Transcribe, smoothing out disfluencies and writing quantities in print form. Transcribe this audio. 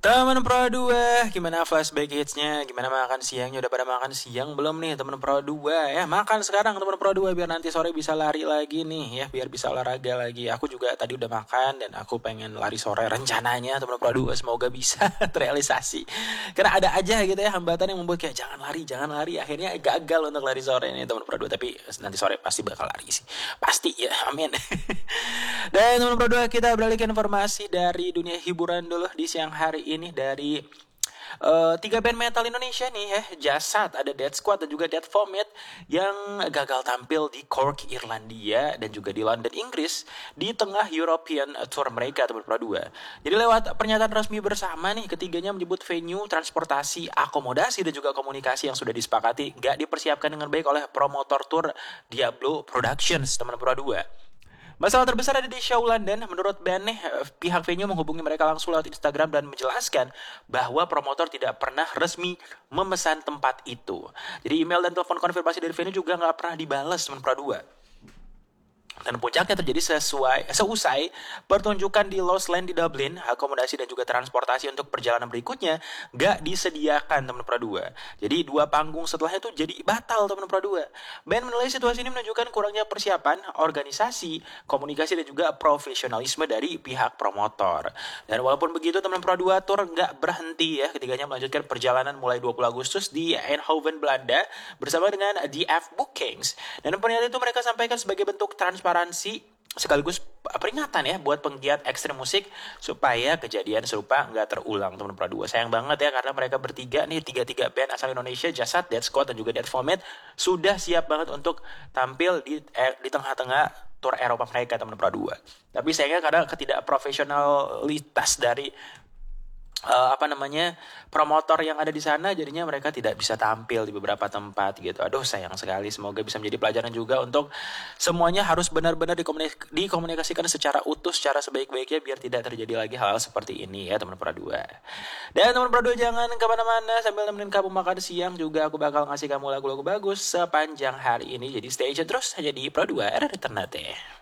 Teman Pro 2, gimana flashback hitsnya? Gimana makan siangnya? Udah pada makan siang belum nih teman Pro 2? Ya makan sekarang teman Pro 2 biar nanti sore bisa lari lagi nih ya. Biar bisa olahraga lagi. Aku juga tadi udah makan dan aku pengen lari sore rencananya teman Pro 2. Semoga bisa terrealisasi. Karena ada aja gitu ya hambatan yang membuat kayak jangan lari. Akhirnya gagal untuk lari sore nih teman Pro 2. Tapi nanti sore pasti bakal lari sih. Pasti ya, amin. Dan teman Pro 2 kita beralih ke informasi dari dunia hiburan dulu di siang hari ini dari tiga band metal Indonesia nih ya, Jasad, ada Death Squad dan juga Death Vomit yang gagal tampil di Cork, Irlandia dan juga di London, Inggris di tengah European Tour mereka teman Pro 2. Jadi lewat pernyataan resmi bersama nih ketiganya menyebut venue, transportasi, akomodasi dan juga komunikasi yang sudah disepakati gak dipersiapkan dengan baik oleh promotor tour Diablo Productions teman Pro 2. Masalah terbesar ada di show London. Menurut band nih, pihak venue menghubungi mereka langsung lewat Instagram dan menjelaskan bahwa promotor tidak pernah resmi memesan tempat itu. Jadi email dan telepon konfirmasi dari venue juga nggak pernah dibalas teman Pro 2. Dan puncaknya terjadi seusai pertunjukan di Lost Land di Dublin, akomodasi dan juga transportasi untuk perjalanan berikutnya gak disediakan teman Pro 2. Jadi dua panggung setelahnya tuh jadi batal teman Pro 2. Band menilai situasi ini menunjukkan kurangnya persiapan, organisasi, komunikasi dan juga profesionalisme dari pihak promotor. Dan walaupun begitu teman Pro 2 tour gak berhenti ya, ketiganya melanjutkan perjalanan mulai 20 Agustus di Eindhoven, Belanda bersama dengan DF Bookings. Dan pernyataan itu mereka sampaikan sebagai bentuk transparansi sekaligus peringatan ya buat penggiat ekstrem musik supaya kejadian serupa nggak terulang teman Pro 2. Sayang banget ya karena mereka bertiga nih, tiga band asal Indonesia, Jasad, Death Squad dan juga Death Vomit sudah siap banget untuk tampil di tengah-tengah tour Eropa mereka teman Pro 2. Tapi sayangnya karena ketidakprofesionalitas dari promotor yang ada di sana, jadinya mereka tidak bisa tampil di beberapa tempat gitu. Aduh sayang sekali. Semoga bisa menjadi pelajaran juga untuk semuanya harus benar-benar dikomunikasikan secara utuh, secara sebaik-baiknya biar tidak terjadi lagi hal jadi ini ya teman Pro 2. Dan teman Pro 2 jangan kemana-mana, sambil nemenin kamu makan siang juga aku bakal ngasih kamu lagu-lagu bagus sepanjang hari ini. Jadi stay tune terus hanya di Pro 2 RRI Ternate.